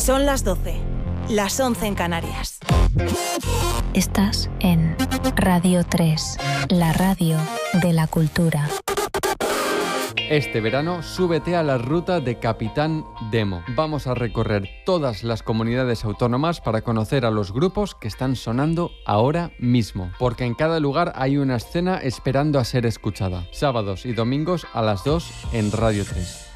Son las 12, las 11 en Canarias. Estás en Radio 3, la radio de la cultura. Este verano, súbete a la ruta de Capitán Demo. Vamos a recorrer todas las comunidades autónomas para conocer a los grupos que están sonando ahora mismo. Porque en cada lugar hay una escena esperando a ser escuchada. Sábados y domingos a las 2 en Radio 3.